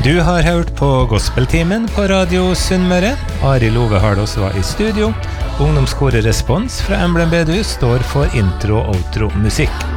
Du har hørt på Gospeltimen på Radio Sunnmøre. Ari Love Hardås var i studio. Ungdomskåret Respons fra Emblem Bedus står for intro- og outro-musikk.